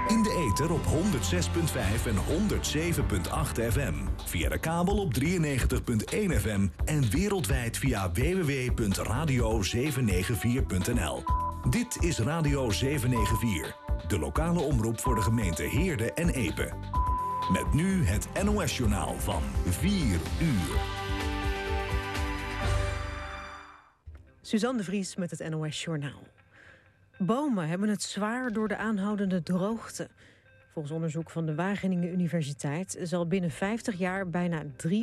In de ether op 106.5 en 107.8 FM. Via de kabel op 93.1 FM en wereldwijd via www.radio794.nl. Dit is Radio 794, de lokale omroep voor de gemeente Heerde en Epe. Met nu het NOS-journaal van 4 uur. Suzanne de Vries met het NOS-journaal. Bomen hebben het zwaar door de aanhoudende droogte. Volgens onderzoek van de Wageningen Universiteit zal binnen 50 jaar bijna 3